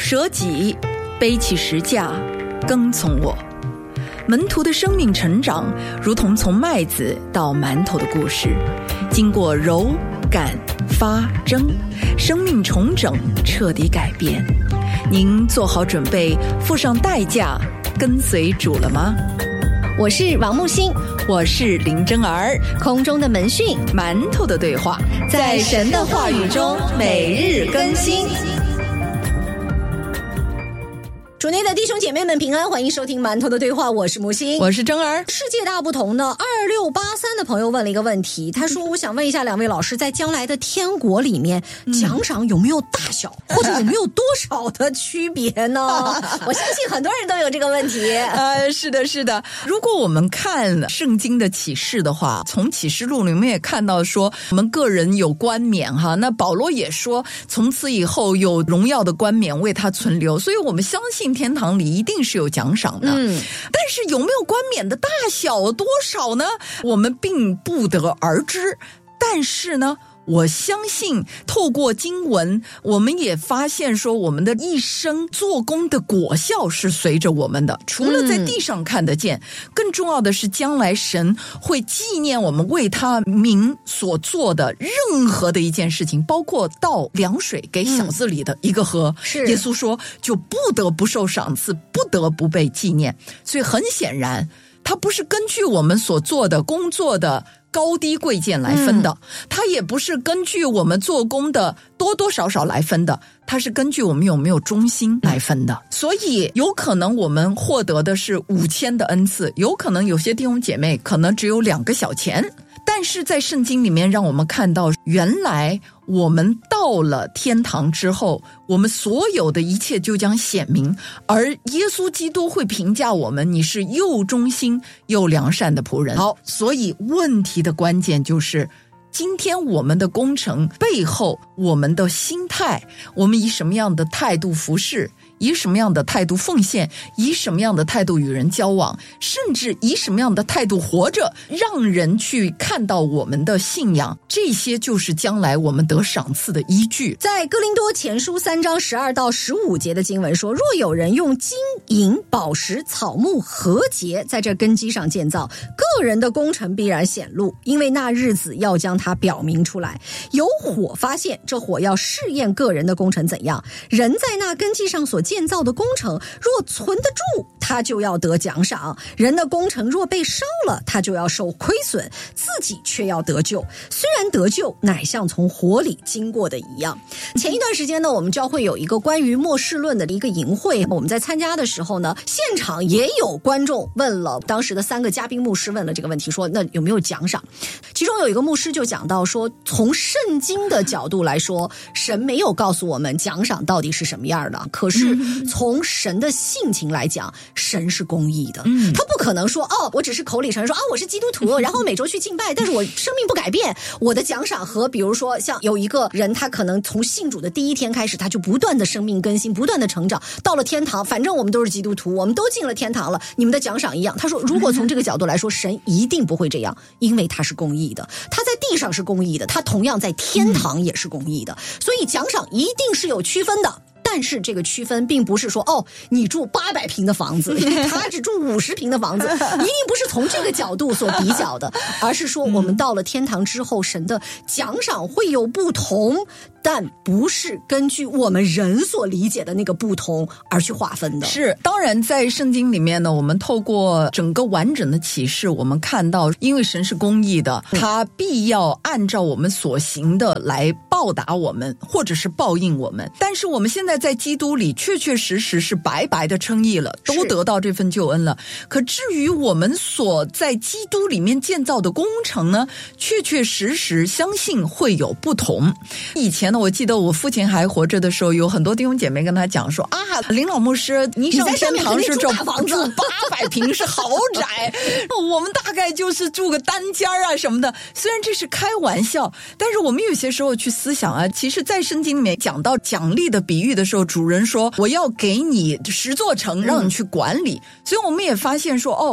舍己，背起十架，跟从我。门徒的生命成长如同从麦子到馒头的故事，经过揉、擀、发、蒸，生命重整，彻底改变。您做好准备，付上代价，跟随主了吗？ 我是王木星， 我是林真儿。 空中的门讯， 馒头的对话， 在神的话语中每日更新。主内的弟兄姐妹们平安，欢迎收听馒头的对话，我是木星， 我是真儿。 世界大不同的2683的朋友问了一个问题，他说我想问一下两位老师，在将来的天国里面，奖赏有没有大小，或者有没有多少的区别呢？我相信很多人都有这个问题。 是的是的，如果我们看圣经的启示的话，从启示录里面也看到说我们个人有冠冕哈，那保罗也说从此以后有荣耀的冠冕为他存留，所以我们相信天堂里一定是有奖赏的。但是有没有冠冕的大小多少呢？我们并不得而知。但是呢，我相信透过经文，我们也发现说我们的一生做工的果效是随着我们的，除了在地上看得见，更重要的是将来神会纪念我们为他名所做的任何的一件事情，包括倒凉水给小子里的一个河，耶稣说就不得不受赏赐，不得不被纪念。所以很显然它不是根据我们所做的工作的高低贵贱来分的，它也不是根据我们做工的多多少少来分的，它是根据我们有没有忠心来分的。所以有可能我们获得的是5000的恩赐，有可能有些弟兄姐妹可能只有2个小钱，但是在圣经里面让我们看到，原来我们到了天堂之后，我们所有的一切就将显明，而耶稣基督会评价我们，你是又忠心又良善的仆人。好，所以问题的关键就是今天我们的工程背后，我们的心态，我们以什么样的态度服侍，以什么样的态度奉献，以什么样的态度与人交往，甚至以什么样的态度活着，让人去看到我们的信仰，这些就是将来我们得赏赐的依据。 在哥林多前书3章12到15节的经文说，若有人用金银宝石草木和结在这根基上建造，个人的工程必然显露，因为那日子要将它表明出来。有火发现，这火要试验个人的工程怎样，人在那根基上所建造的工程若存得住，他就要得奖赏；人的工程若被烧了，他就要受亏损，自己却要得救。虽然得救，乃像从火里经过的一样。前一段时间呢，我们教会有一个关于末世论的一个营会，我们在参加的时候呢，现场也有观众问了当时的3个嘉宾牧师，问了这个问题，说那有没有奖赏？其中有一个牧师就讲到说，从圣经的角度来说，神没有告诉我们奖赏到底是什么样的，可是从神的性情来讲，神是公义的。他不可能说我只是口里承认说我是基督徒，然后每周去敬拜，但是我生命不改变，我的奖赏和比如说像有一个人，他可能从信主的第一天开始，他就不断的生命更新，不断的成长，到了天堂，反正我们都是基督徒，我们都进了天堂了，你们的奖赏一样。他说如果从这个角度来说，神一定不会这样，因为他是公义的，他在地上是公义的，他同样在天堂也是公义的，所以奖赏一定是有区分的。但是这个区分并不是说你住800平的房子，他只住50平的房子，一定不是从这个角度所比较的，而是说我们到了天堂之后，神的奖赏会有不同，但不是根据我们人所理解的那个不同而去划分的。 是，当然在圣经里面呢，我们透过整个完整的启示，我们看到因为神是公义的，他必要按照我们所行的来报答我们，或者是报应我们。但是我们现在在基督里确确实实是白白的称义了，都得到这份救恩了。可至于我们所在基督里面建造的工程呢，确确实实相信会有不同。以前呢，我记得我父亲还活着的时候，有很多弟兄姐妹跟他讲说林老牧师，你上天堂是住房子800平是豪宅，我们大概就是住个单间什么的。虽然这是开玩笑，但是我们有些时候去思想其实在圣经里面讲到奖励的比喻的时候，主人说我要给你10座城让你去管理，所以我们也发现说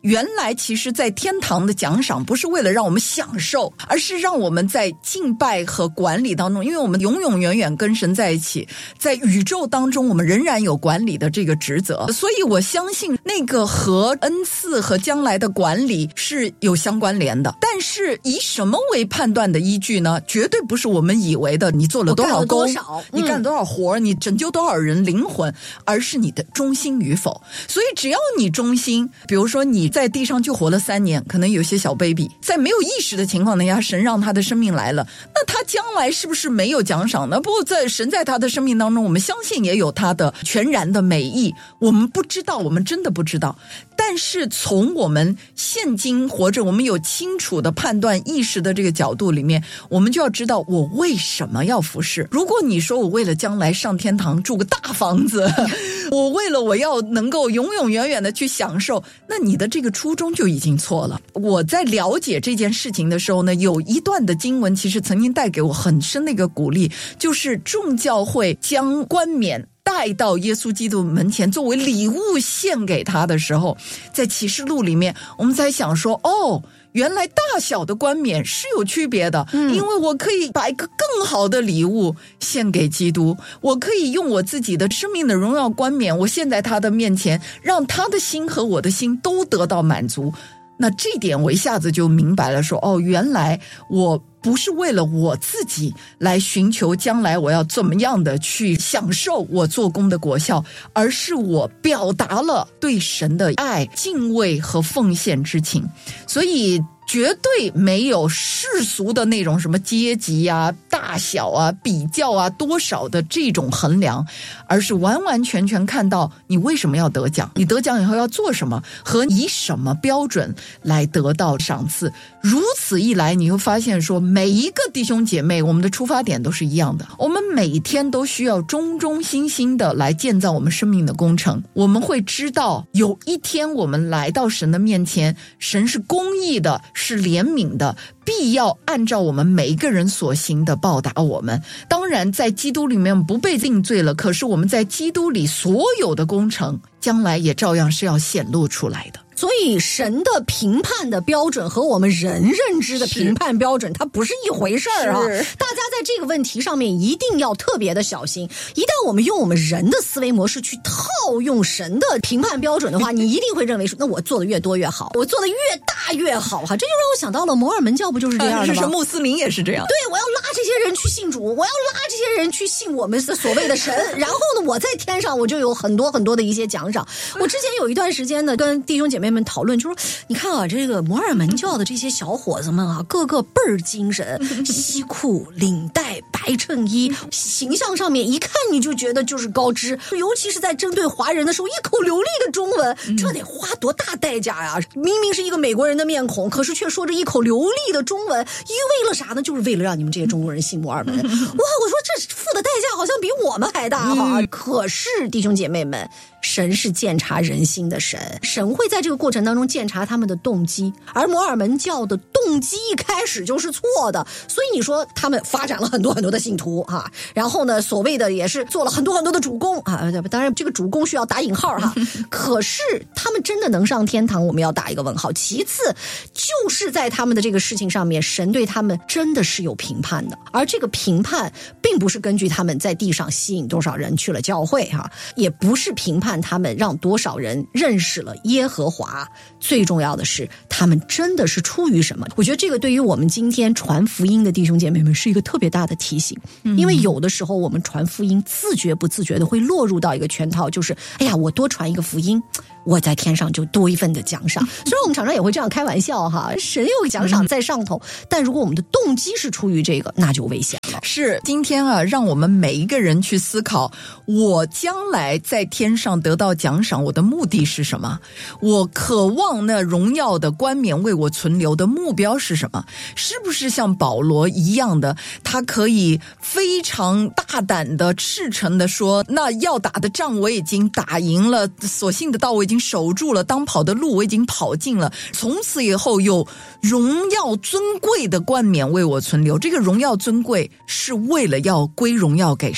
原来其实在天堂的奖赏不是为了让我们享受，而是让我们在敬拜和管理当中，因为我们永永远远跟神在一起，在宇宙当中我们仍然有管理的这个职责，所以我相信那个和恩赐和将来的管理是有相关联的。但是以什么为判断的依据呢？绝对不是我们以为的你做了多少工，你干了多少活，你拯救多少人灵魂，而是你的忠心与否。所以只要你忠心，比如说你在地上就活了3年，可能有些小 baby 在没有意识的情况下，神让他的生命来了，那他将来是不是没有奖赏呢？不过在神在他的生命当中，我们相信也有他的全然的美意，我们不知道，我们真的不知道。但是从我们现今活着，我们有清楚的判断意识的这个角度里面，我们就要知道我为什么要服侍。如果你说我为了将来上天堂住个大房子，我为了我要能够永永远远的去享受，那你的这个初衷就已经错了。我在了解这件事情的时候呢，有一段的经文其实曾经带给我很深的一个鼓励，就是众教会将冠冕带到耶稣基督门前作为礼物献给他的时候，在启示录里面我们才想说，原来大小的冠冕是有区别的，因为我可以把一个更好的礼物献给基督，我可以用我自己的生命的荣耀冠冕，我献在他的面前，让他的心和我的心都得到满足。那这点我一下子就明白了，说原来我不是为了我自己来寻求将来我要怎么样的去享受我做工的果效，而是我表达了对神的爱、敬畏和奉献之情。所以绝对没有世俗的那种什么阶级啊、大小啊、比较啊、多少的这种衡量，而是完完全全看到你为什么要得奖，你得奖以后要做什么，和以什么标准来得到赏赐。如此一来，你会发现说，每一个弟兄姐妹，我们的出发点都是一样的，我们每天都需要忠忠心心的来建造我们生命的工程。我们会知道有一天我们来到神的面前，神是公义的，是怜悯的，必要按照我们每一个人所行的报答我们。当然在基督里面不被定罪了，可是我们在基督里所有的工程将来也照样是要显露出来的。 所以神的评判的标准和我们人认知的评判标准它不是一回事儿啊！大家在这个问题上面一定要特别的小心。一旦我们用我们人的思维模式去套用神的评判标准的话，你一定会认为说，那我做的越多越好，我做的越大越好哈！这就让我想到了摩尔门教不就是这样的吗？ 是穆斯林也是这样。 对，我要拉这些人去信主，我要拉这些人去信我们的所谓的神，然后呢，我在天上我就有很多很多的一些奖赏。我之前有一段时间呢，跟弟兄姐妹们讨论，就说你看啊，这个摩尔门教的这些小伙子们啊，个个倍儿精神，西裤、领带、白衬衣，形象上面一看你就觉得就是高知，尤其是在针对华人的时候，一口流利的中文，这得花多大代价呀！明明是一个美国人的面孔，可是却说着一口流利的中文，为了啥呢？就是为了让你们这些中国人信摩尔门。哇，我说这付的代价好像比我们还大哈！可是弟兄姐妹们，神是鉴察人心的神，神会在这个过程当中鉴察他们的动机，而摩尔门教的动机一开始就是错的，所以你说他们发展了很多很多的信徒哈，然后呢，所谓的也是做了很多很多的主公啊，当然这个主公需要打引号哈，可是他们真的能上天堂，我们要打一个问号。其次，就是在他们的这个事情上面，神对他们真的是有评判的，而这个评判并不是根据他们在地上吸引多少人去了教会哈，也不是评判他们让多少人认识了耶和华，最重要的是他们真的是出于什么。我觉得这个对于我们今天传福音的弟兄姐妹们是一个特别大的提醒，因为有的时候我们传福音自觉不自觉的会落入到一个圈套，就是哎呀，我多传一个福音，我在天上就多一份的奖赏。虽然我们常常也会这样开玩笑哈，神有奖赏在上头，但如果我们的动机是出于这个，那就危险了。 是，今天啊，让我们每一个人去思考，我将来在天上得到奖赏，我的目的是什么？我渴望那荣耀的冠冕为我存留的目标是什么？是不是像保罗一样的，他可以非常大胆的、赤诚的说，那要打的仗我已经打赢了，所信的道我已经守住了，当跑的路我已经跑尽了，从此以后有荣耀尊贵的冠冕为我存留。这个荣耀尊贵是为了要归荣耀给神。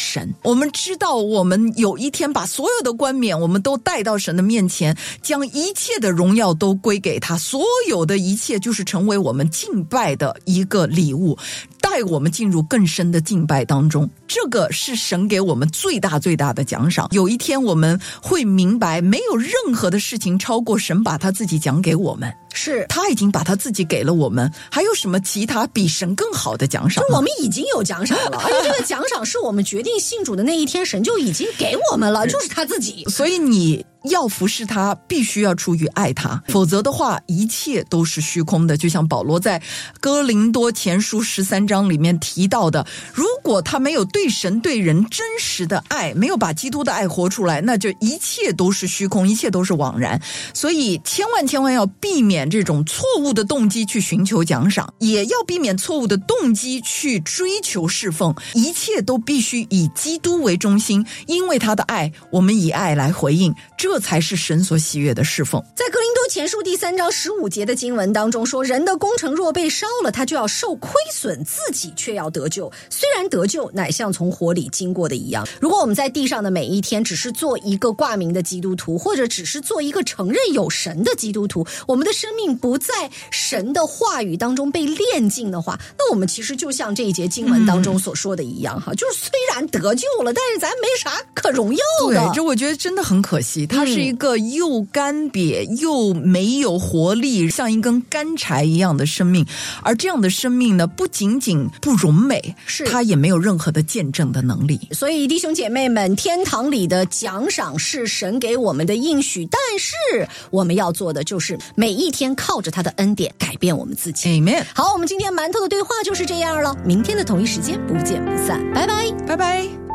神。我们知道我们有一天把所有的冠冕我们都带到神的面前，将一切的荣耀都归给他，所有的一切就是成为我们敬拜的一个礼物，带我们进入更深的敬拜当中。这个是神给我们最大最大的奖赏。有一天我们会明白，没有任何的事情超过神把他自己讲给我们， 是他已经把他自己给了我们，还有什么其他比神更好的奖赏？ 就我们已经有奖赏了，而且这个奖赏是我们决定信主的那一天神就已经给我们了，就是他自己。 所以你要服侍他，必须要出于爱他，否则的话一切都是虚空的。就像保罗在哥林多前书13章里面提到的，如果他没有对神对人真实的爱，没有把基督的爱活出来，那就一切都是虚空，一切都是枉然。所以千万要避免这种错误的动机去寻求奖赏，也要避免错误的动机去追求侍奉，一切都必须以基督为中心，因为他的爱，我们以爱来回应，这才是神所喜悦的侍奉。 在哥林多前书第3章15节的经文当中说，人的工程若被烧了，他就要受亏损，自己却要得救，虽然得救乃像从火里经过的一样。如果我们在地上的每一天只是做一个挂名的基督徒，或者只是做一个承认有神的基督徒，我们的生命不在神的话语当中被炼净的话，那我们其实就像这一节经文当中所说的一样，就是虽然得救了，但是咱没啥可荣耀的。 对，这我觉得真的很可惜，它是一个又干瘪又没有活力，像一根干柴一样的生命。而这样的生命呢，不仅仅不荣美，它也没有任何的见证的能力。 所以弟兄姐妹们，天堂里的奖赏是神给我们的应许，但是我们要做的就是每一天靠着他的恩典改变我们自己。 Amen。 好，我们今天馒头的对话就是这样了，明天的同一时间不见不散，拜拜， 拜拜。